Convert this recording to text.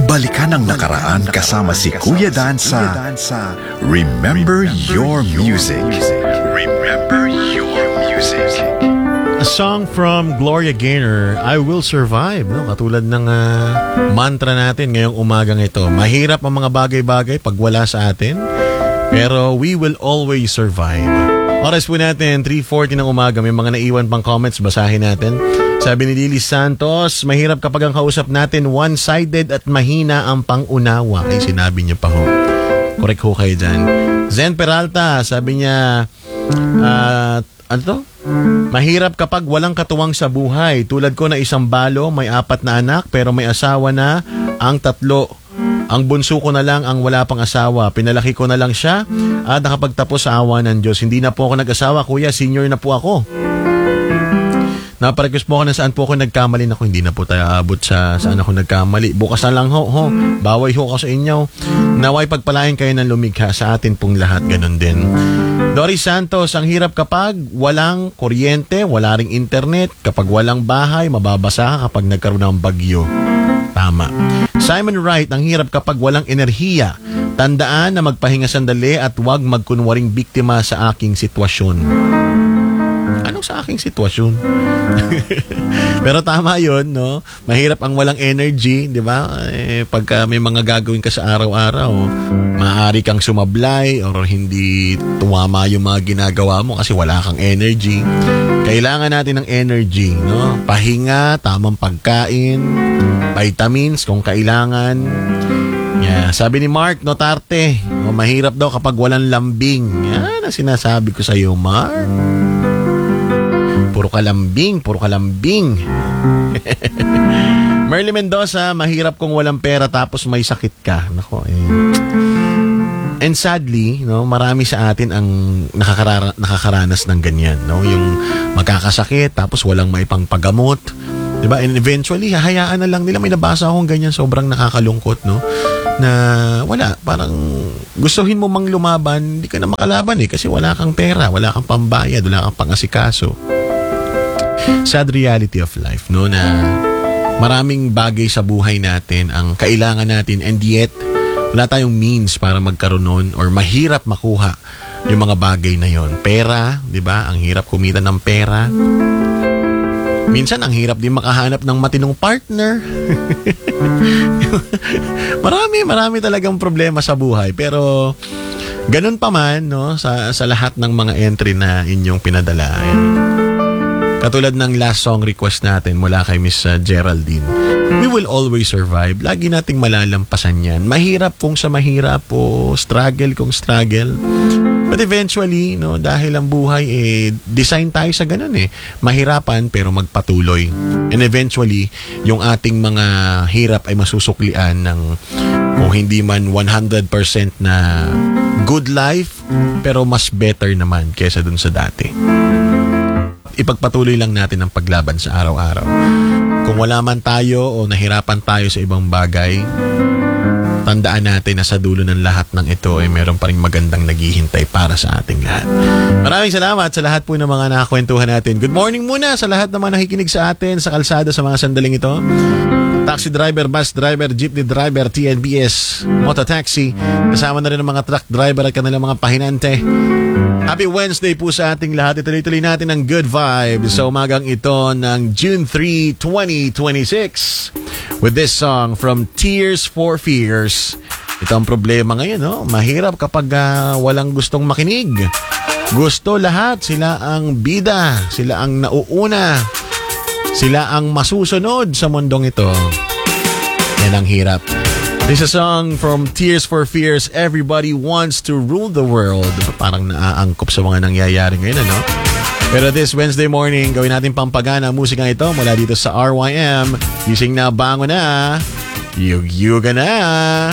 Balikan ang nakaraan kasama si Kuya Dan sa Remember Your Music. Remember Your Music. A song from Gloria Gaynor, I Will Survive. No? Katulad ng mantra natin ngayong umagang ito. Mahirap ang mga bagay-bagay pag wala sa atin, pero we will always survive. Oras po natin, 3:40 ng umaga. May mga naiwan pang comments, basahin natin. Sabi ni Lily Santos, mahirap kapag ang kausap natin one-sided at mahina ang pangunawa. Ay, sinabi niya pa ho. Correct ho kayo dyan. Zen Peralta, sabi niya, ano to? Mahirap kapag walang katuwang sa buhay. Tulad ko na isang balo, may 4 na anak, pero may asawa na ang 3. Ang bunso ko na lang ang wala pang asawa. Pinalaki ko na lang siya at nakapagtapos sa awa ng Diyos. Hindi na po ako nag-asawa, kuya. Senior na po ako. Naparequest po ako na saan po ako nagkamali. Naku, hindi na po tayo abot sa saan ako nagkamali. Bukas na lang ho. Baway ho ako sa inyo. Naway pagpalain kayo ng lumikha sa atin pong lahat. Ganon din. Doris Santos, ang hirap kapag walang kuryente, wala ring internet. Kapag walang bahay, mababasa ka kapag nagkaroon ng bagyo. Tama. Simon Wright, ang hirap kapag walang enerhiya. Tandaan na magpahinga sandali at huwag magkunwaring biktima sa aking sitwasyon. Anong sa aking sitwasyon? Pero tama yun, no? Mahirap ang walang energy, di ba? Pagka may mga gagawin ka sa araw-araw, maaari kang sumablay or hindi tumama yung mga ginagawa mo kasi wala kang energy. Kailangan natin ng energy, no? Pahinga, tamang pagkain, vitamins kung kailangan. Yeah. Sabi ni Mark Notarte, mahirap daw kapag walang lambing. Yan ang sinasabi ko sa iyo, Mark. Puro kalambing. Merly Mendoza, mahirap kung walang pera tapos may sakit ka. Nako, And sadly, no, marami sa atin ang nakakaranas ng ganyan, no? Yung magkakasakit tapos walang maipangpagamot. 'Di ba? And eventually, hahayaan na lang nila. May nabasa akong ganyan, sobrang nakakalungkot, no? Na wala, parang gustuhin mo mang lumaban, hindi ka na makalaban kasi wala kang pera, wala kang pambayad, wala kang pangasikaso. Sad reality of life, no, na maraming bagay sa buhay natin ang kailangan natin and yet wala tayong means para magkaroon nun or mahirap makuha yung mga bagay na yon. Pera, di ba? Ang hirap kumita ng pera. Minsan ang hirap din makahanap ng matinong partner. Marami talagang problema sa buhay, pero ganun pa man, no, sa lahat ng mga entry na inyong pinadala. Katulad ng last song request natin mula kay Miss Geraldine, we will always survive. Lagi nating malalampasan yan. Mahirap kung sa mahirap o struggle kung struggle. But eventually, no, dahil ang buhay design tayo sa ganun mahirapan pero magpatuloy. And eventually, yung ating mga hirap ay masusuklian ng kung hindi man 100% na good life, pero mas better naman kesa dun sa dati. Ipagpatuloy lang natin ang paglaban sa araw-araw. Kung wala man tayo o nahirapan tayo sa ibang bagay, tandaan natin na sa dulo ng lahat ng ito ay meron pa ring magandang naghihintay para sa ating lahat. Maraming salamat sa lahat po ng mga nakakwentuhan natin. Good morning muna sa lahat ng mga nakikinig sa atin sa kalsada sa mga sandaling ito. Taxi driver, bus driver, jeepney driver, TNBS, mototaxi. Kasama na rin ang mga truck driver at kanilang mga pahinante. Happy Wednesday po sa ating lahat. Ituloy-tuloy natin ang good vibes sa umagang ito ng June 3, 2026 with this song from Tears for Fears. Ito ang problema ngayon, no? Mahirap kapag walang gustong makinig. Gusto lahat. Sila ang bida. Sila ang nauuna. Sila ang masusunod sa mundong ito. Yan ang hirap. This is a song from Tears for Fears, Everybody Wants to Rule the World. Parang naaangkop sa mga nangyayari ngayon, ano? Pero this Wednesday morning, gawin natin pampagana ang musikang ito mula dito sa RYM. Gising na, bango na, yug-yuga na.